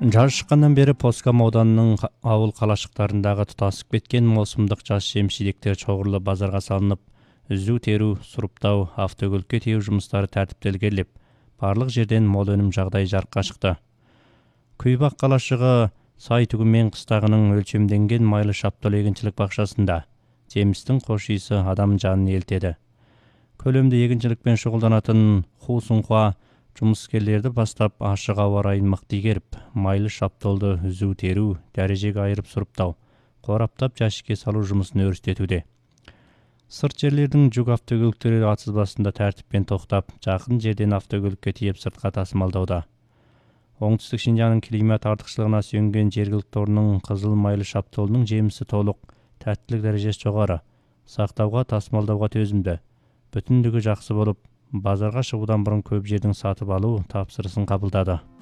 Жаз шыққаннан бері Поскам ауданының ауыл қалашықтарындағы тұтасып кеткен маусымдық жас жеміс-жидектер шоғырлы базарға салынып, үзу, теру, сұрыптау, автокөлікке тиеу жұмыстары тәртіптелгелеп, барлық жерден мол өнім жағдай жарыққа шықты. Күйбақ қалашығы сай түгі мен қыстағының өлшемденген майлы шаптал егіншілік бақшасында жемістің хош иісі адам жанын елтеді. Көлемді егіншілікпен шұғылданатын Ху Сунхуа жұмыскерлерді бастап ашық ауа райын мықты игеріп, майлы шапталды үзу, теру, дәрежеге айырып сұрыптау, қораптап жәшікке салу жұмысын өрістетуде. Сырт жерлердің жүк автокөліктері атсыз басында тәртіппен тоқтап, жақын жерден автокөлікке тиеп сыртқа тасымалдауда. Оңтүстік Шинжаңның климат артықшылығына сүйенген жергілікті орынның қызыл майлы шапталының жемісі толық, тәттілік дәрежесі жоғары, сақтауға, тасымалдауға төзімді, бүтіндігі жақсы болып, базарға шығудан бұрын көп жердің сатып алу тапсырысын қабылдады.